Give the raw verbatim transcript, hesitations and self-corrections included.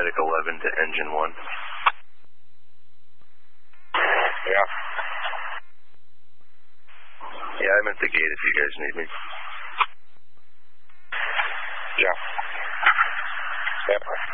Medic eleven to Engine one. Yeah. Yeah, I'm at the gate if you guys need me. Yeah. Yep.